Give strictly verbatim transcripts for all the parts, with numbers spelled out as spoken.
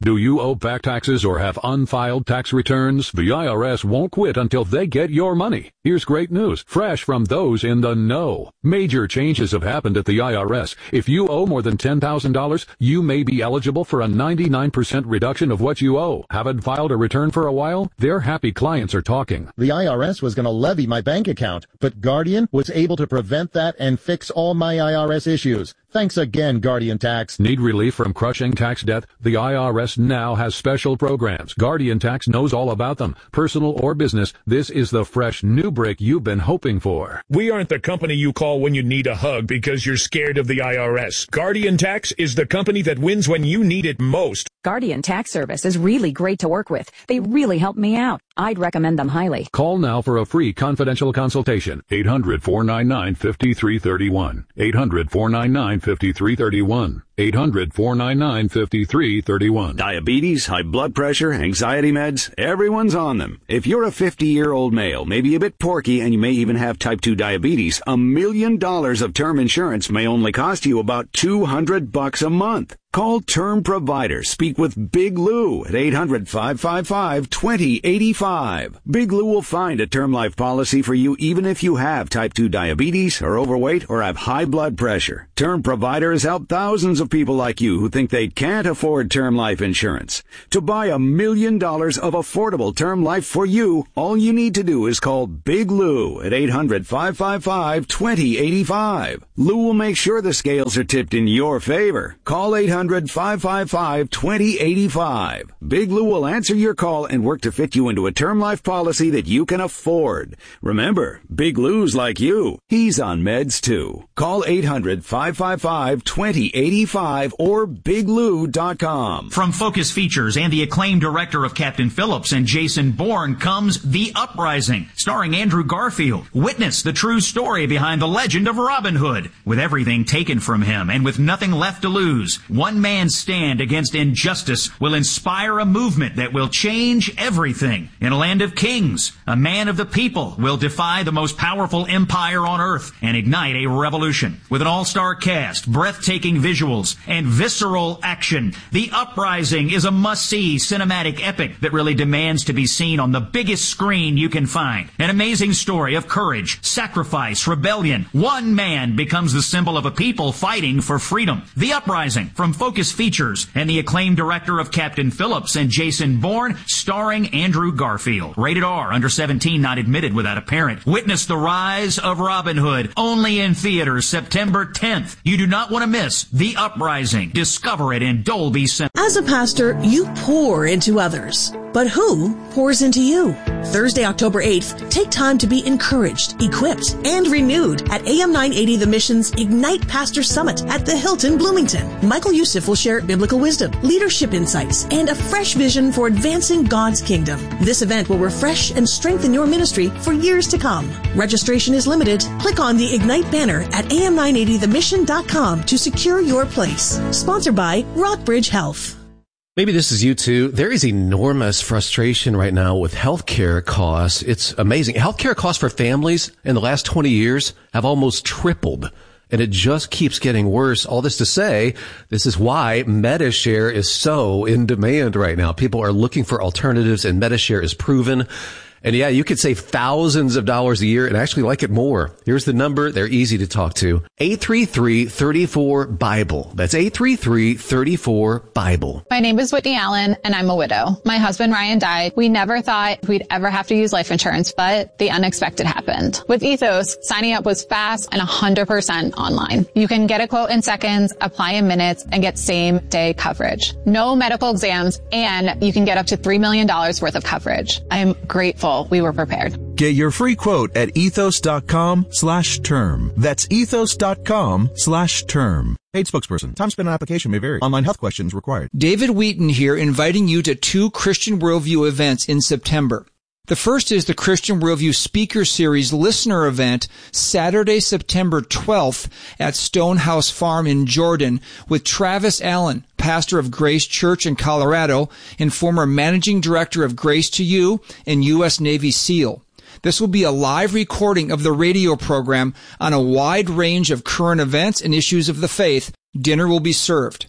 Do you owe back taxes or have unfiled tax returns? The I R S won't quit until they get your money. Here's great news, fresh from those in the know. Major changes have happened at the I R S. If you owe more than ten thousand dollars, you may be eligible for a ninety-nine percent reduction of what you owe. Haven't filed a return for a while? Their happy clients are talking. The I R S was going to levy my bank account, but Guardian was able to prevent that and fix all my I R S issues. Thanks again, Guardian Tax. Need relief from crushing tax debt? The I R S now has special programs. Guardian Tax knows all about them. Personal or business, this is the fresh new break you've been hoping for. We aren't the company you call when you need a hug because you're scared of the I R S. Guardian Tax is the company that wins when you need it most. Guardian Tax Service is really great to work with. They really helped me out. I'd recommend them highly. Call now for a free confidential consultation. eight hundred, four nine nine, five three three one. eight hundred, four nine nine, five three three one. eight hundred, four nine nine, five three three one. Diabetes, high blood pressure, anxiety meds, everyone's on them. If you're a fifty-year-old male, maybe a bit porky, and you may even have type two diabetes, a million dollars of term insurance may only cost you about two hundred bucks a month. Call Term Provider. Speak with Big Lou at eight hundred, five five five, two zero eight five. Big Lou will find a term life policy for you even if you have type two diabetes, are overweight, or have high blood pressure. Term Provider has helped thousands of people like you who think they can't afford term life insurance. To buy a million dollars of affordable term life for you, all you need to do is call Big Lou at eight hundred, five five five, two zero eight five. Lou will make sure the scales are tipped in your favor. Call eight hundred, five five five, two zero eight five. Big Lou will answer your call and work to fit you into a term life policy that you can afford. Remember, Big Lou's like you. He's on meds too. Call eight hundred, five five five, two zero eight five or big lou dot com. From Focus Features and the acclaimed director of Captain Phillips and Jason Bourne comes The Uprising, starring Andrew Garfield. Witness the true story behind the legend of Robin Hood. With everything taken from him and with nothing left to lose, one man's stand against injustice will inspire a movement that will change everything. In a land of kings, a man of the people will defy the most powerful empire on earth and ignite a revolution. With an all-star cast, breathtaking visuals, and visceral action, The Uprising is a must-see cinematic epic that really demands to be seen on the biggest screen you can find. An amazing story of courage, sacrifice, rebellion. One man becomes the symbol of a people fighting for freedom. The Uprising from Focus Features and the acclaimed director of Captain Phillips and Jason Bourne, starring Andrew Garfield. Rated R, under seventeen, not admitted without a parent. Witness the rise of Robin Hood, only in theaters September tenth. You do not want to miss The Uprising. Discover it in Dolby Cinema. As a pastor, you pour into others. But who pours into you? Thursday, October eighth, take time to be encouraged, equipped, and renewed at A M nine eighty The Mission's Ignite Pastor Summit at the Hilton Bloomington. Michael Youssef will share biblical wisdom, leadership insights, and a fresh vision for advancing God's kingdom. This event will refresh and strengthen your ministry for years to come. Registration is limited. Click on the Ignite banner at A M nine eighty the mission dot com to secure your place. Sponsored by Rockbridge Health. Maybe this is you too. There is enormous frustration right now with healthcare costs. It's amazing. Healthcare costs for families in the last twenty years have almost tripled, and it just keeps getting worse. All this to say, this is why MediShare is so in demand right now. People are looking for alternatives, and MediShare is proven. And yeah, you could save thousands of dollars a year and actually like it more. Here's the number. They're easy to talk to. eight three three, three four, BIBLE. That's eight three three, three four, BIBLE. My name is Whitney Allen, and I'm a widow. My husband, Ryan, died. We never thought we'd ever have to use life insurance, but the unexpected happened. With Ethos, signing up was fast and one hundred percent online. You can get a quote in seconds, apply in minutes, and get same-day coverage. No medical exams, and you can get up to three million dollars worth of coverage. I am grateful we were prepared. Get your free quote at ethos.com slash term. That's ethos.com slash term. Paid spokesperson. Time spent on application may vary. Online health questions required. David Wheaton here, inviting you to two Christian Worldview events in September. The first is the Christian Worldview Speaker Series listener event, Saturday, September twelfth at Stonehouse Farm in Jordan with Travis Allen, pastor of Grace Church in Colorado and former managing director of Grace to You and U S Navy SEAL. This will be a live recording of the radio program on a wide range of current events and issues of the faith. Dinner will be served.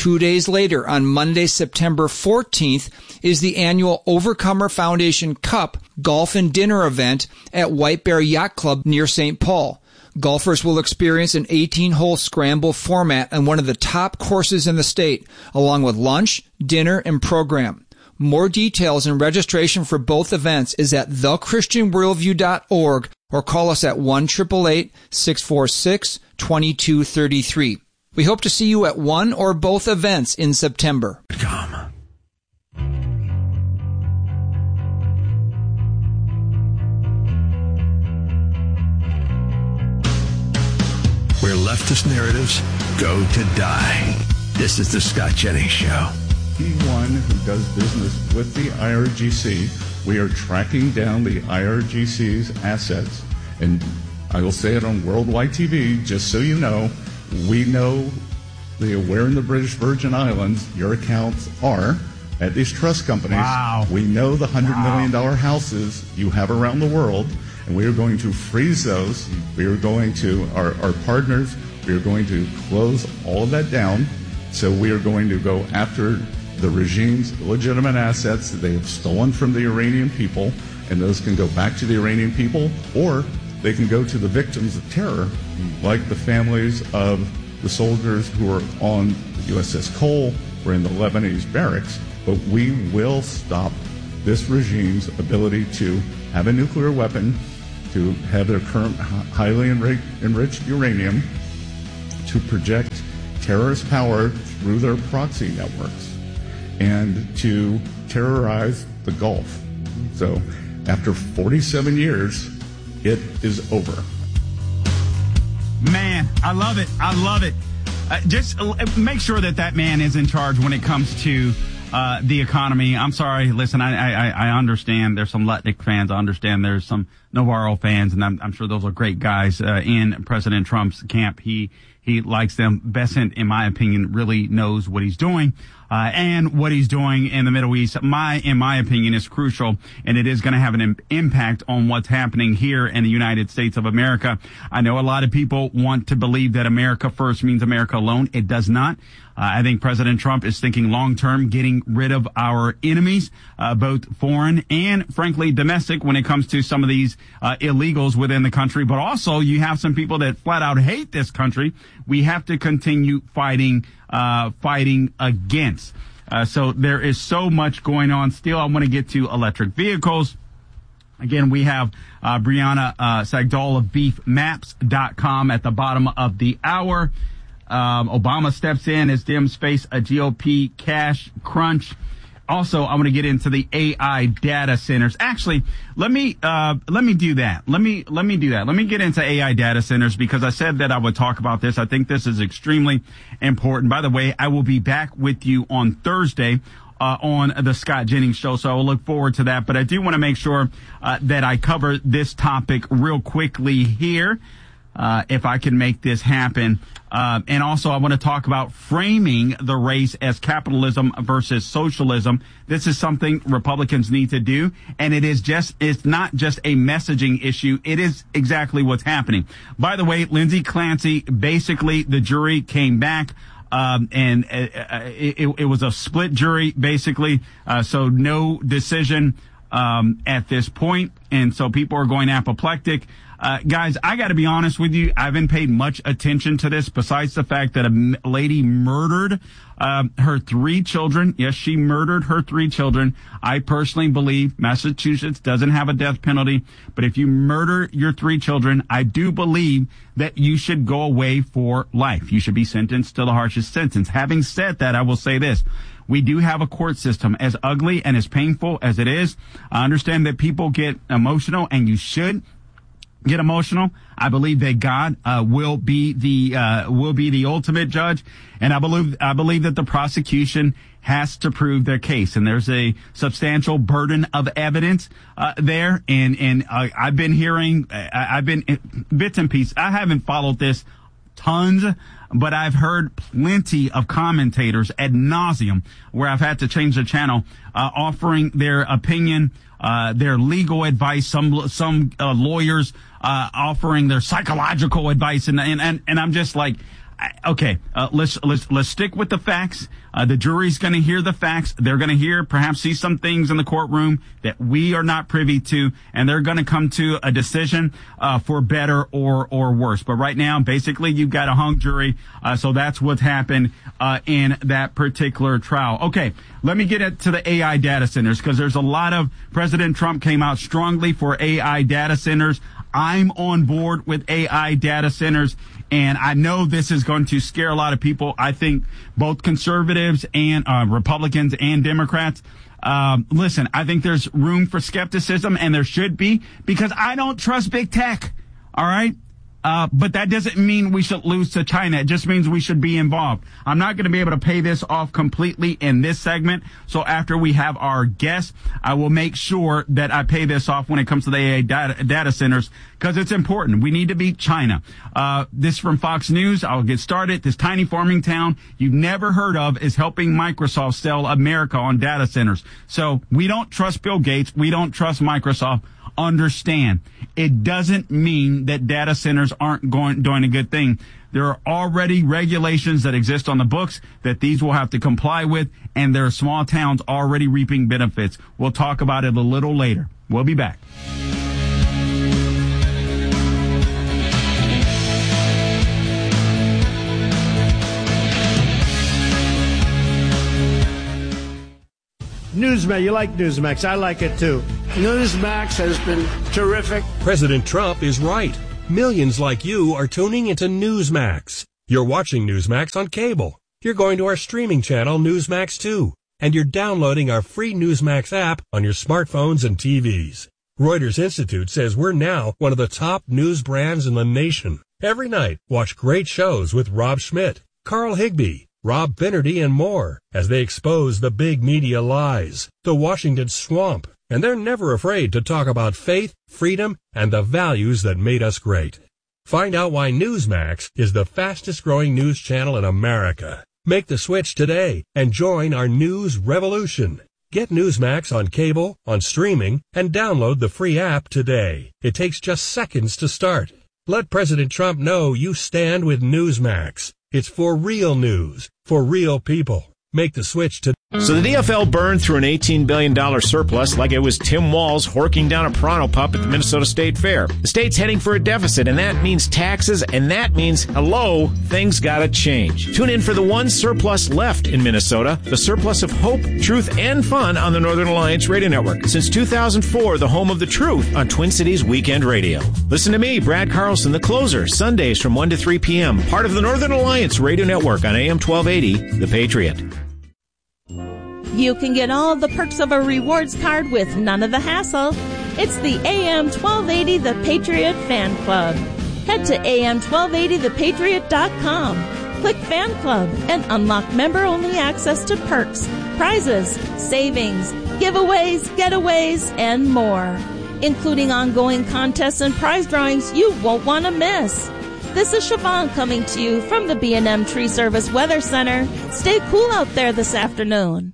Two days later, on Monday, September fourteenth, is the annual Overcomer Foundation Cup Golf and Dinner event at White Bear Yacht Club near Saint Paul. Golfers will experience an eighteen-hole scramble format on one of the top courses in the state, along with lunch, dinner, and program. More details and registration for both events is at the christian worldview dot org or call us at one eight eight eight, six four six, two two three three. We hope to see you at one or both events in September. Come. Where leftist narratives go to die. This is the Scott Jennings Show. Anyone who does business with the I R G C, we are tracking down the I R G C's assets. And I will say it on Worldwide T V, just so you know, we know the, where in the British Virgin Islands your accounts are at these trust companies. Wow. We know the one hundred wow. million dollars houses you have around the world, and we are going to freeze those. We are going to, our, our partners, we are going to close all of that down. So we are going to go after the regime's legitimate assets that they have stolen from the Iranian people, and those can go back to the Iranian people, or they can go to the victims of terror, like the families of the soldiers who were on the U S S Cole or in the Lebanese barracks. But we will stop this regime's ability to have a nuclear weapon, to have their current highly enriched uranium, to project terrorist power through their proxy networks, and to terrorize the Gulf. So after forty-seven years, it is over. Man, I love it. I love it. Uh, just uh, make sure that that man is in charge when it comes to uh, the economy. I'm sorry. Listen, I, I, I understand there's some Lutnick fans. I understand there's some Navarro fans, and I'm, I'm sure those are great guys uh, in President Trump's camp. He he likes them. Bessent, in my opinion, really knows what he's doing. Uh, and what he's doing in the Middle East, my, in my opinion, is crucial, and it is going to have an im- impact on what's happening here in the United States of America. I know a lot of people want to believe that America first means America alone. It does not. Uh, I think President Trump is thinking long-term, getting rid of our enemies, uh, both foreign and, frankly, domestic when it comes to some of these uh, illegals within the country. But also, you have some people that flat out hate this country. We have to continue fighting Uh, fighting against. Uh, so there is so much going on still. I want to get to electric vehicles. Again, we have uh, Brianna uh, Sagdal of beef maps dot com at the bottom of the hour. Um, Obama steps in as Dems face a G O P cash crunch. Also, I want to get into the A I data centers. Actually, let me uh, let me do that. Let me let me do that. Let me get into A I data centers because I said that I would talk about this. I think this is extremely important. By the way, I will be back with you on Thursday uh, on the Scott Jennings Show, so I will look forward to that. But I do want to make sure uh, that I cover this topic real quickly here, uh, if I can make this happen. Uh, and also I want to talk about framing the race as capitalism versus socialism. This is something Republicans need to do. And it is just, it's not just a messaging issue. It is exactly what's happening. By the way, Lindsey Clancy, basically the jury came back. Um, and uh, it, it was a split jury, basically. Uh, so no decision, um, at this point. And so people are going apoplectic. Uh, guys, I got to be honest with you. I haven't paid much attention to this besides the fact that a m- lady murdered uh, her three children. Yes, she murdered her three children. I personally believe Massachusetts doesn't have a death penalty. But if you murder your three children, I do believe that you should go away for life. You should be sentenced to the harshest sentence. Having said that, I will say this. We do have a court system, as ugly and as painful as it is. I understand that people get emotional, and you should get emotional. I believe that God uh, will be the uh, will be the ultimate judge, and I believe I believe that the prosecution has to prove their case, and there's a substantial burden of evidence uh, there. And and uh, I've been hearing, I, I've been bits and pieces. I haven't followed this tons, but I've heard plenty of commentators ad nauseum where I've had to change the channel, uh, offering their opinion, uh, their legal advice. Some some uh, lawyers uh, offering their psychological advice, and and and, and I'm just like, okay, uh, let's let's let's stick with the facts. Uh, the jury's going to hear the facts. They're going to hear, perhaps see some things in the courtroom that we are not privy to, and they're going to come to a decision uh, for better or or worse. But right now, basically, you've got a hung jury, uh, so that's what's happened uh, in that particular trial. Okay, let me get it to the A I data centers, because there's a lot of President Trump came out strongly for A I data centers. I'm on board with A I data centers. And I know this is going to scare a lot of people. I think both conservatives and uh, Republicans and Democrats. Um, listen, I think there's room for skepticism, and there should be, because I don't trust big tech. All right. Uh, but that doesn't mean we should lose to China. It just means we should be involved. I'm not going to be able to pay this off completely in this segment. So after we have our guests, I will make sure that I pay this off when it comes to the A I data, data centers, because it's important. We need to beat China. Uh, this from Fox News. I'll get started. This tiny farming town you've never heard of is helping Microsoft sell America on data centers. So we don't trust Bill Gates. We don't trust Microsoft. Understand, it doesn't mean that data centers aren't going doing a good thing. There are already regulations that exist on the books that these will have to comply with, and there are small towns already reaping benefits. We'll talk about it a little later. We'll be back. Newsmax, you like Newsmax. I like it too. Newsmax has been terrific. President Trump is right. Millions like you are tuning into Newsmax. You're watching Newsmax on cable. You're going to our streaming channel, Newsmax two. And you're downloading our free Newsmax app on your smartphones and T Vs. Reuters Institute says we're now one of the top news brands in the nation. Every night, watch great shows with Rob Schmidt, Carl Higbee, Rob Bennerty, and more as they expose the big media lies, the Washington swamp, and they're never afraid to talk about faith, freedom, and the values that made us great. Find out why Newsmax is the fastest growing news channel in America. Make the switch today and join our news revolution. Get Newsmax on cable, on streaming, and download the free app today. It takes just seconds to start. Let President Trump know you stand with Newsmax. It's for real news, for real people. Make the switch to... So the D F L burned through an eighteen billion dollars surplus like it was Tim Walz horking down a Pronto pup at the Minnesota State Fair. The state's heading for a deficit, and that means taxes, and that means, hello, things gotta change. Tune in for the one surplus left in Minnesota, the surplus of hope, truth, and fun on the Northern Alliance Radio Network. Since two thousand four, the home of the truth on Twin Cities Weekend Radio. Listen to me, Brad Carlson, the closer, Sundays from one to three p.m., part of the Northern Alliance Radio Network on A M twelve eighty, The Patriot. You can get all the perks of a rewards card with none of the hassle. It's the A M twelve eighty The Patriot Fan Club. Head to A M twelve eighty the patriot dot com. Click Fan Club and unlock member-only access to perks, prizes, savings, giveaways, getaways, and more, including ongoing contests and prize drawings you won't want to miss. This is Siobhan coming to you from the B and M Tree Service Weather Center. Stay cool out there this afternoon.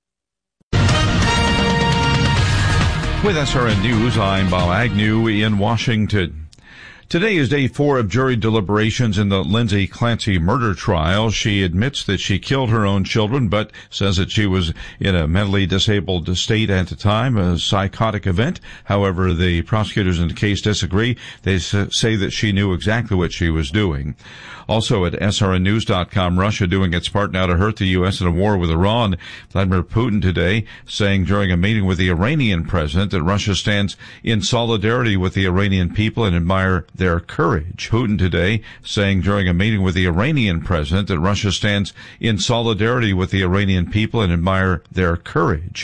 With S R N News, I'm Bob Agnew in Washington. Today is day four of jury deliberations in the Lindsay Clancy murder trial. She admits that she killed her own children, but says that she was in a mentally disabled state at the time, a psychotic event. However, the prosecutors in the case disagree. They say that she knew exactly what she was doing. Also at S R N news dot com, Russia doing its part now to hurt the U S in a war with Iran. Vladimir Putin today saying during a meeting with the Iranian president that Russia stands in solidarity with the Iranian people and admire their courage. Putin today saying during a meeting with the Iranian president that Russia stands in solidarity with the Iranian people and admire their courage.